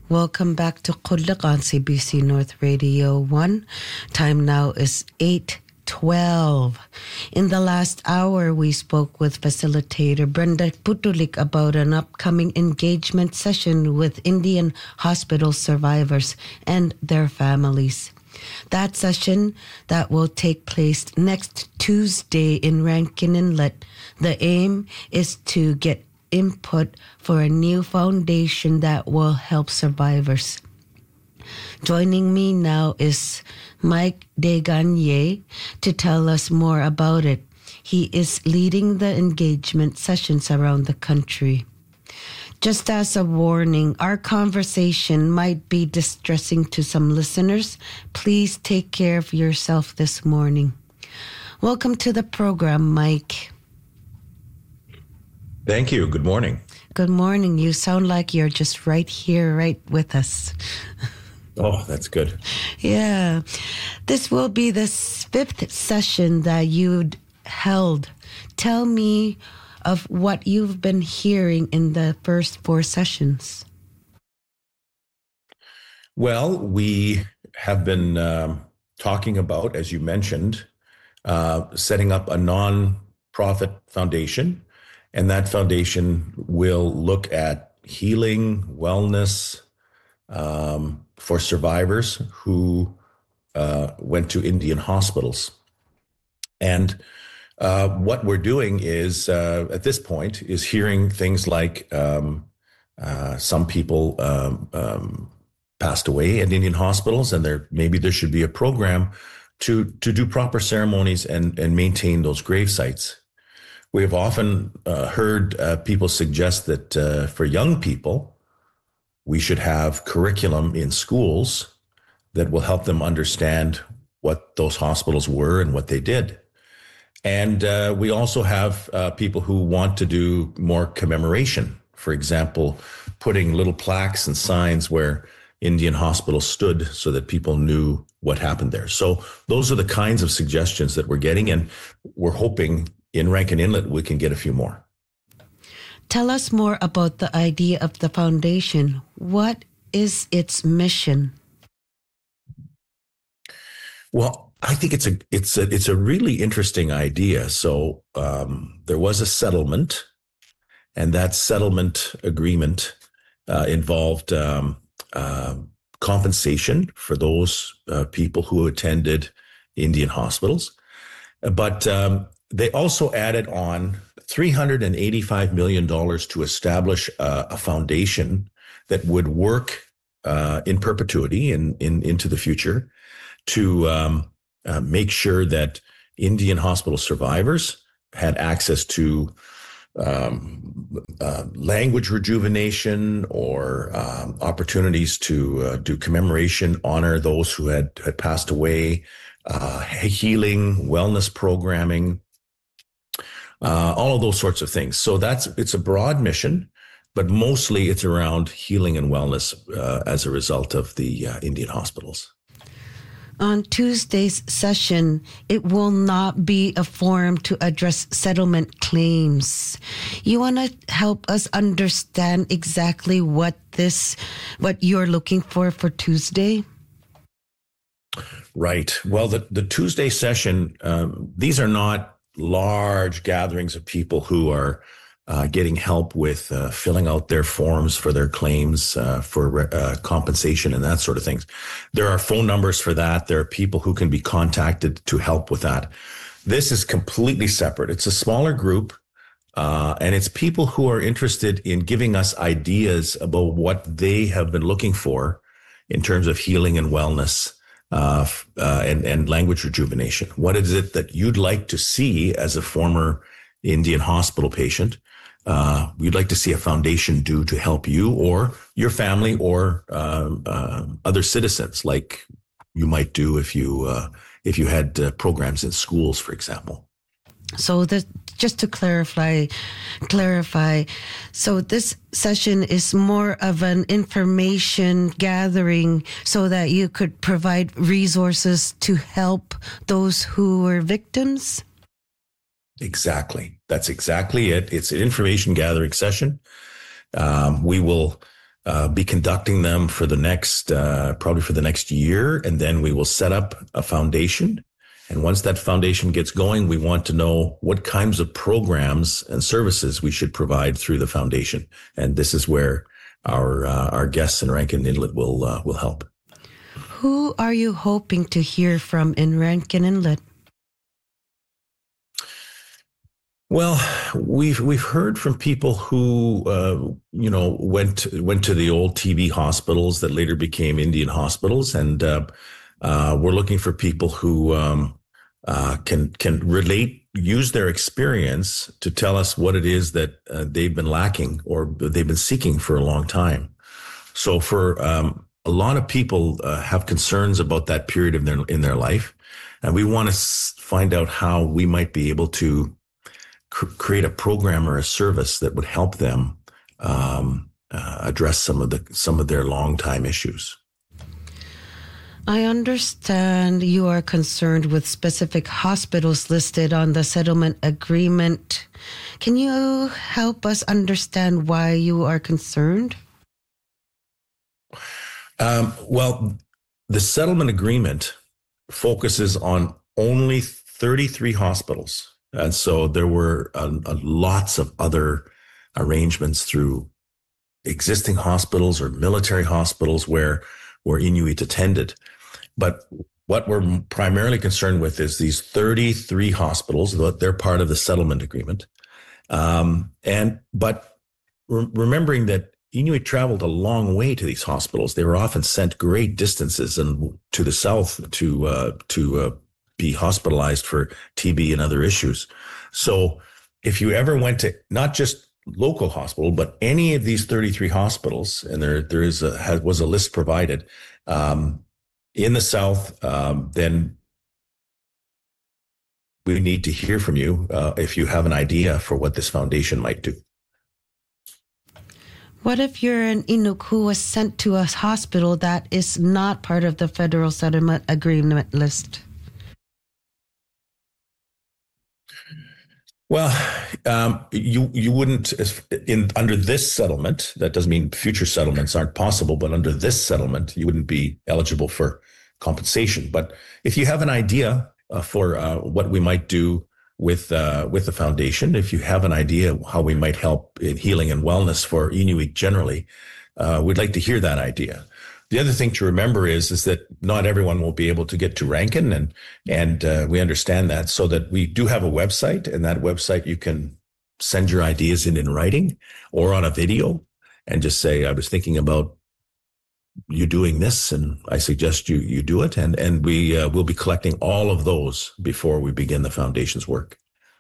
Welcome back to Qudliq on CBC North Radio 1. Time now is 8:12. In the last hour, we spoke with facilitator Brenda Putulik about an upcoming engagement session with Indian hospital survivors and their families. That session that will take place next Tuesday in Rankin Inlet. The aim is to get input for a new foundation that will help survivors. Joining me now is Mike Desgagne to tell us more about it. He is leading the engagement sessions around the country. Just as a warning, our conversation might be distressing to some listeners. Please take care of yourself this morning. Welcome to the program, Mike. Thank you. Good morning. Good morning. You sound like you're just right here, right with us. Oh, that's good. Yeah. This will be the 5th session that you'd held. Tell me of what you've been hearing in the first 4 sessions. Well, we have been talking about, as you mentioned, setting up a non-profit foundation. And that foundation will look at healing, wellness for survivors who went to Indian hospitals. And what we're doing is, at this point, is hearing things like some people passed away in Indian hospitals, and maybe there should be a program to do proper ceremonies and maintain those grave sites. We have often heard people suggest that for young people, we should have curriculum in schools that will help them understand what those hospitals were and what they did. And we also have people who want to do more commemoration. For example, putting little plaques and signs where Indian hospitals stood so that people knew what happened there. So those are the kinds of suggestions that we're getting, and we're hoping in Rankin Inlet, we can get a few more. Tell us more about the idea of the foundation. What is its mission? Well, I think it's a really interesting idea. So there was a settlement, and that settlement agreement involved compensation for those people who attended Indian hospitals, but they also added on $385 million to establish a foundation that would work in perpetuity into the future to make sure that Indian hospital survivors had access to language rejuvenation or opportunities to do commemoration, honor those who had passed away, healing, wellness programming, all of those sorts of things. So it's a broad mission, but mostly it's around healing and wellness as a result of the Indian hospitals. On Tuesday's session, it will not be a forum to address settlement claims. You want to help us understand exactly what you're looking for Tuesday? Right. Well, the Tuesday session, these are not large gatherings of people who are getting help with filling out their forms for their claims for compensation and that sort of things. There are phone numbers for that. There are people who can be contacted to help with that. This is completely separate. It's a smaller group, and it's people who are interested in giving us ideas about what they have been looking for in terms of healing and wellness and language rejuvenation. What is it that you'd like to see as a former Indian hospital patient? We'd like to see a foundation do to help you or your family or other citizens, like you might do if you had programs in schools, for example. So just to clarify, so this session is more of an information gathering so that you could provide resources to help those who were victims? Exactly. That's exactly it. It's an information gathering session. We will be conducting them for the next, probably for the next year. And then we will set up a foundation. And once that foundation gets going, we want to know what kinds of programs and services we should provide through the foundation. And this is where our guests in Rankin Inlet will help. Who are you hoping to hear from in Rankin Inlet? Well, we've heard from people who went to the old TB hospitals that later became Indian hospitals, and we're looking for people who can relate, use their experience to tell us what it is that they've been lacking or they've been seeking for a long time. So for a lot of people have concerns about that period of in their life, and we want to find out how we might be able to create a program or a service that would help them address some of their long time issues. I understand you are concerned with specific hospitals listed on the settlement agreement. Can you help us understand why you are concerned? Well, the settlement agreement focuses on only 33 hospitals. And so there were lots of other arrangements through existing hospitals or military hospitals where Inuit attended. But what we're primarily concerned with is these 33 hospitals. They're part of the settlement agreement. But remembering that Inuit traveled a long way to these hospitals. They were often sent great distances and to the south to be hospitalized for TB and other issues. So if you ever went to not just local hospital, but any of these 33 hospitals, and there was a list provided in the south, then we need to hear from you if you have an idea for what this foundation might do. What if you're an Inuk who was sent to a hospital that is not part of the federal settlement agreement list? Well, you wouldn't under this settlement. That doesn't mean future settlements aren't possible, but under this settlement, you wouldn't be eligible for compensation. But if you have an idea for what we might do with the foundation, if you have an idea how we might help in healing and wellness for Inuit generally, we'd like to hear that idea. The other thing to remember is that not everyone will be able to get to Rankin, and we understand that, so that we do have a website, and that website you can send your ideas in writing or on a video and just say, I was thinking about you doing this, and I suggest you do it. And we will be collecting all of those before we begin the foundation's work.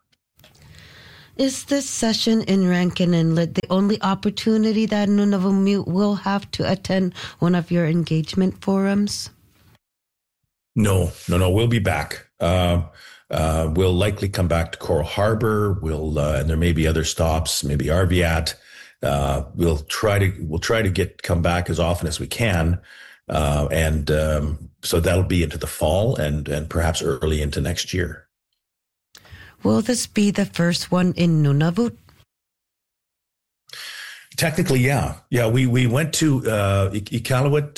Is this session in Rankin Inlet the only opportunity that Nunavummiut will have to attend one of your engagement forums? No. We'll be back. We'll likely come back to Coral Harbor. And there may be other stops, maybe Arviat. We'll try to come back as often as we can. So that'll be into the fall and perhaps early into next year. Will this be the first one in Nunavut? Technically, yeah. We went to Iqaluit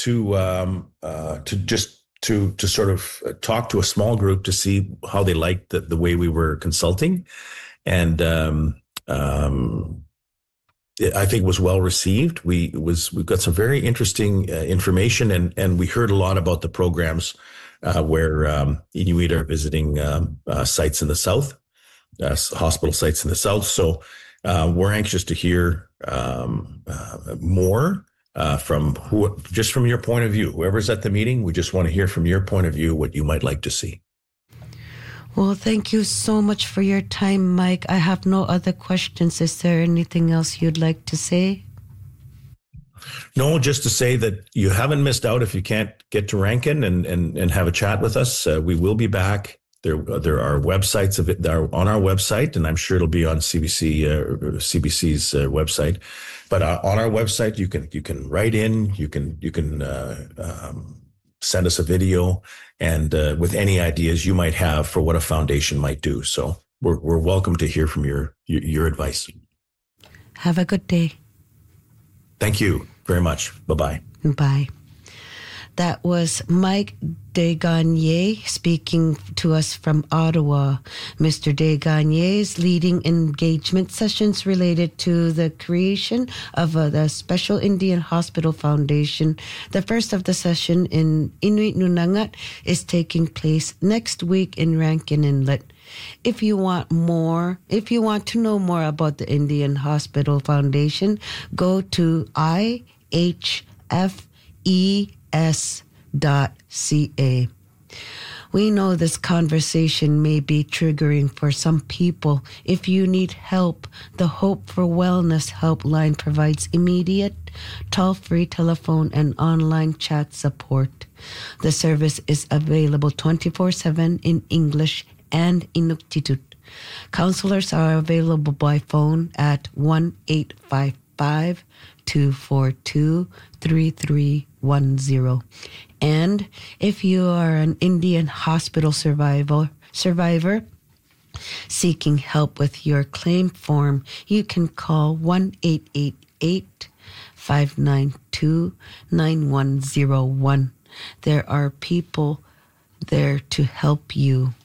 to sort of talk to a small group to see how they liked the way we were consulting, and I think it was well received. We've got some very interesting information, and we heard a lot about the programs where Inuit are visiting sites in the south. Hospital sites in the south. So we're anxious to hear more from from your point of view. Whoever's at the meeting, we just want to hear from your point of view what you might like to see. Well, thank you so much for your time, Mike. I have no other questions. Is there anything else you'd like to say? No, just to say that you haven't missed out if you can't get to Rankin and have a chat with us. We will be back. There are websites of it that are on our website, and I'm sure it'll be on CBC's website. But on our website, you can write in, you can send us a video, and with any ideas you might have for what a foundation might do. So we're welcome to hear from your advice. Have a good day. Thank you. very much. Bye-bye. Bye. That was Mike Desgagne speaking to us from Ottawa. Mr. Desgagne is leading engagement sessions related to the creation of the Special Indian Hospital Foundation. The first of the session in Inuit Nunangat is taking place next week in Rankin Inlet. If you want to know more about the Indian Hospital Foundation, go to ihfes.ca. We know this conversation may be triggering for some people. If you need help, the Hope for Wellness helpline provides immediate, toll-free telephone and online chat support. The service is available 24/7 in English and Inuktitut. Counselors are available by phone at 1-855-242-3310. And if you are an Indian hospital survivor seeking help with your claim form, you can call 1-888-592-9101. There are people there to help you.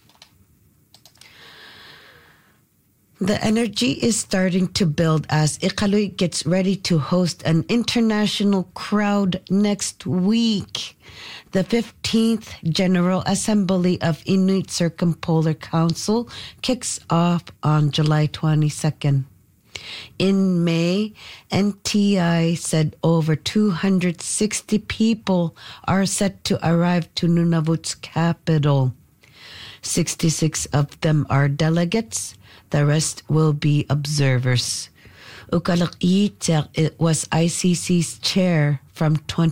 The energy is starting to build as Iqaluit gets ready to host an international crowd next week. The 15th General Assembly of Inuit Circumpolar Council kicks off on July 22nd. In May, NTI said over 260 people are set to arrive to Nunavut's capital. 66 of them are delegates. The rest will be observers. Ukalak'Yi'Tseq was ICC's chair from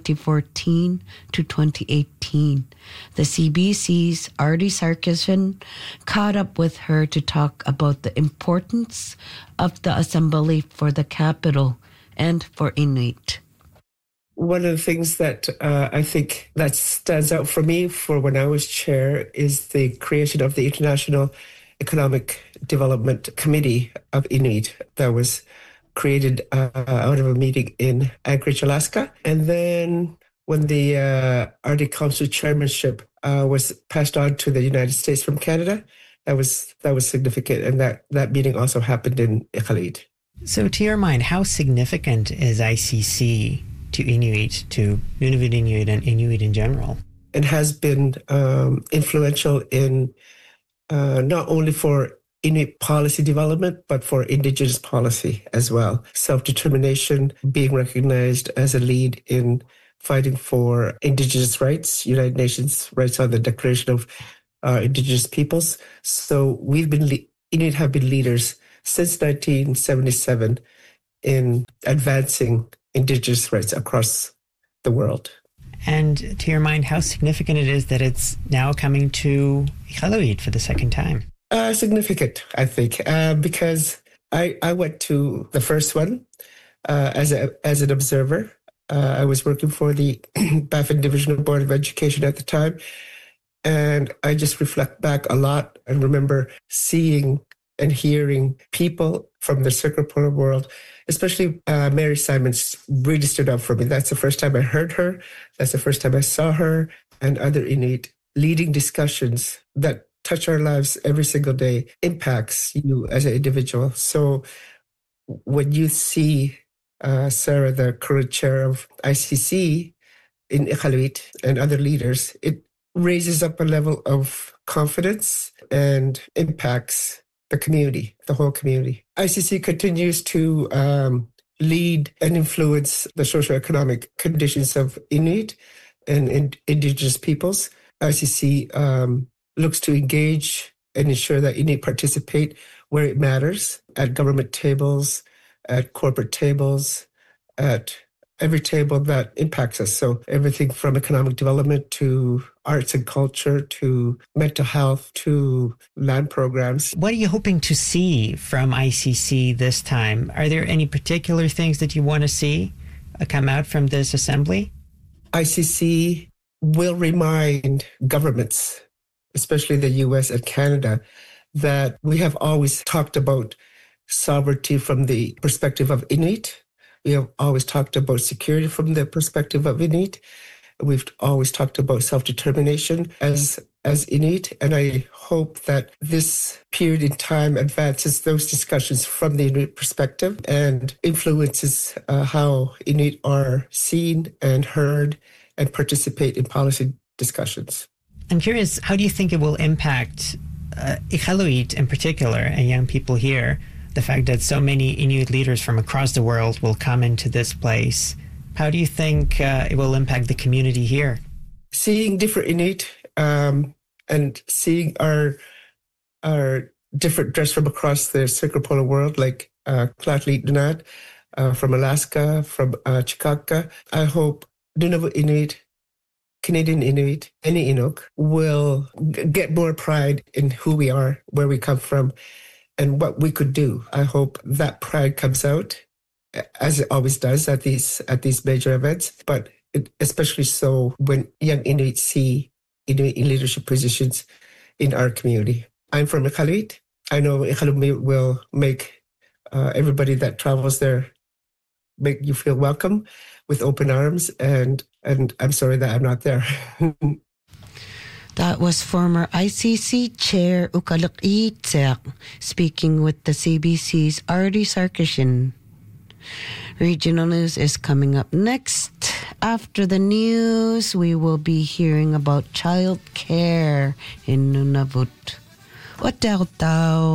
2014 to 2018. The CBC's Artie Sarkisian caught up with her to talk about the importance of the assembly for the capital and for Inuit. One of the things that I think that stands out for me for when I was chair is the creation of the International Economic Development Committee of Inuit that was created out of a meeting in Anchorage, Alaska. And then when the Arctic Council chairmanship was passed on to the United States from Canada, that was significant. And that meeting also happened in Iqaluit. So to your mind, how significant is ICC to Inuit, to Nunavut Inuit and Inuit in general? It has been influential in not only for Inuit policy development, but for Indigenous policy as well. Self-determination, being recognized as a lead in fighting for Indigenous rights, United Nations rights on the Declaration of Indigenous Peoples. So Inuit have been leaders since 1977 in advancing Indigenous rights across the world. And to your mind, how significant it is that it's now coming to Iqaluit for the second time? Significant, I think, because I went to the first one as an observer. I was working for the Baffin Divisional Board of Education at the time, and I just reflect back a lot and remember seeing and hearing people from the circumpolar world, especially Mary Simons, really stood out for me. That's the first time I heard her. That's the first time I saw her and other Inuit leading discussions that touch our lives every single day, impacts you as an individual. So when you see Sarah, the current chair of ICC in Iqaluit and other leaders, it raises up a level of confidence and impacts the community, the whole community. ICC continues to lead and influence the socioeconomic conditions of Inuit and Indigenous peoples. ICC looks to engage and ensure that Inuit participate where it matters, at government tables, at corporate tables, at every table that impacts us. So everything from economic development to arts and culture to mental health to land programs. What are you hoping to see from ICC this time? Are there any particular things that you want to see come out from this assembly? ICC will remind governments, especially the US and Canada, that we have always talked about sovereignty from the perspective of Inuit, We have always talked about security from the perspective of Inuit. We've always talked about self-determination as Inuit, and I hope that this period in time advances those discussions from the Inuit perspective and influences how Inuit are seen and heard and participate in policy discussions. I'm curious, how do you think it will impact Iqaluit in particular and young people here, the fact that so many Inuit leaders from across the world will come into this place? How do you think it will impact the community here? Seeing different Inuit and seeing our different dress from across the circumpolar world, like Klaatlit Nunaat from Alaska, from Chikaka. I hope Nunavut Inuit, Canadian Inuit, any Inuk will get more pride in who we are, where we come from, and what we could do. I hope that pride comes out, as it always does at these major events, but especially so when young Inuit see Inuit in leadership positions in our community. I'm from Iqaluit. I know Iqaluit will make everybody that travels there make you feel welcome with open arms, and I'm sorry that I'm not there. That was former ICC Chair Iqaluit speaking with the CBC's Artie Sarkisian. Regional news is coming up next. After the news, we will be hearing about child care in Nunavut. What